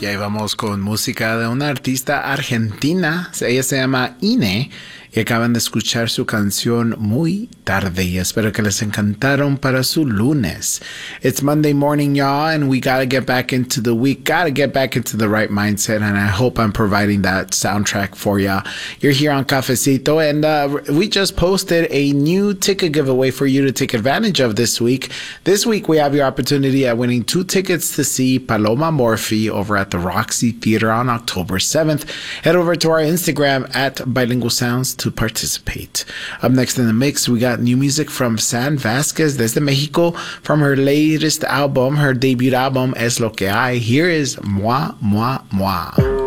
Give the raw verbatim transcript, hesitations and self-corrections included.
ahí vamos con música de una artista argentina. Ella se llama Ine. Y acaban de escuchar su canción Muy Tarde. Y espero que les encantaron para su lunes. It's Monday morning, y'all, and we gotta get back into the week. Gotta get back into the right mindset, and I hope I'm providing that soundtrack for ya. You're here on Cafecito, and uh, we just posted a new ticket giveaway for you to take advantage of this week. This week, we have your opportunity at winning two tickets to see Paloma Morphy over at the Roxy Theater on October seventh. Head over to our Instagram at Bilingual Sounds to participate. Up next in the mix, we got new music from San Vasquez desde Mexico from her latest album, her debut album, Es Lo Que Hay. Here is Moi, Moi, Moi.